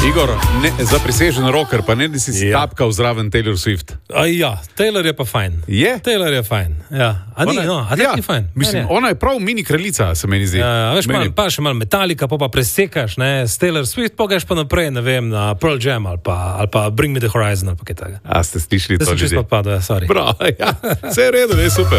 Igor, zaprisežen rocker, pa ne, da si tapkal zraven Taylor Swift. Ja, Taylor je pa fajn. Je? Taylor je fajn, ja. A ni fajn? Mislim, ona je prav mini kraljica, se meni zdi. Veš, pa še malo Metallica, pa presekaš, ne, s Taylor Swift, pa greš pa naprej, ne vem, na Pearl Jam ali pa Bring Me The Horizon ali pa kaj takega. A ste slišali to Da ljudje? sem čisto odpadel, sorry. Prav, ja, vse je redo, je super.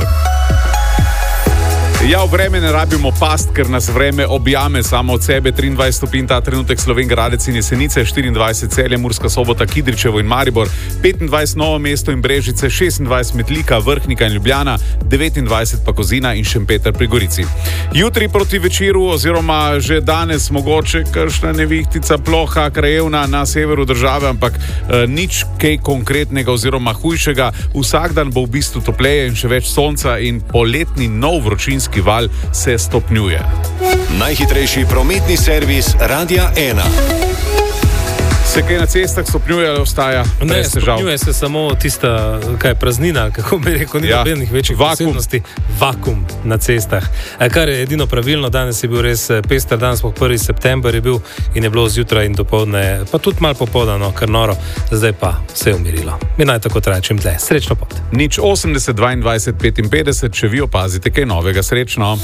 Ja, v vreme ne rabimo past, ker nas vreme objame samo od sebe. 23 stopinj ta trenutek Slovenj Gradec in Jesenice, 24 Celje, Murska Sobota, Kidričevo in Maribor, 25 Novo mesto in Brežice, 26 Metlika, Vrhnika in Ljubljana, 29 pa Kozina in Šempeter pri Gorici. Jutri proti večeru oziroma že danes mogoče kakšna nevihtica, ploha, krajevna na severu države, ampak nič kaj konkretnega oziroma hujšega. Vsak dan bo v bistvu topleje in še več sonca in poletni nov vročinski val se stopnjuje. Najhitrejši prometni servis Radia 1. Se kaj na cestah stopnjuje ali ostaja? Ne, stopnjuje se samo tista, kaj praznina, kako bi rekel, ni nobenih večjih posebnosti. Vakum na cestah. Kar je edino pravilno, danes je bil res pester dan, sploh 1. september je bil in je bilo zjutraj in dopoldne, pa tudi malo popoldan, kar noro, zdaj pa se je umirilo. Mi naj tako traja čim dlje. Srečno pot. Nič 80 22 55, če vi opazite kaj novega, srečno.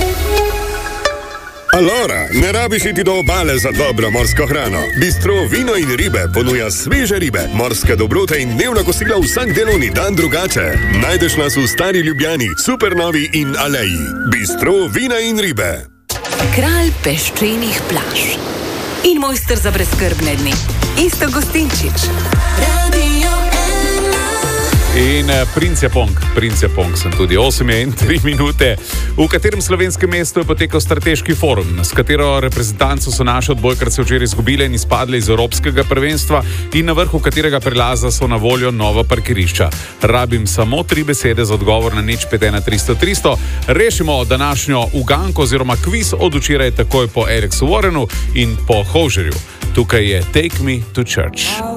Alora, ne rabiš iti do obale za dobro morsko hrano. Bistro Vino in ribe ponuja sveže ribe, morske dobrote in dnevna kosila vsak delovni dan drugače. Najdeš nas v Stari Ljubljani, Supernovi in Aleji. Bistro Vina in ribe. Kralj peščenih plaž in mojster za brezskrbne dni. Isto Gostinčič. Radio In Princ Japong sem tudi 8:03, v katerem slovenskem mestu je potekal strateški forum, s katero reprezentanco so naše odbojkarce včeraj izgubile in izpadle iz evropskega prvenstva in na vrhu katerega prelaza so na voljo nova parkirišča. Rabim samo 3 besede za odgovor na nič 513 300 300. Rešimo današnjo uganko oziroma kviz od včeraj takoj po Alexu Warrenu in po Hožerju. Tukaj je Take Me to Church.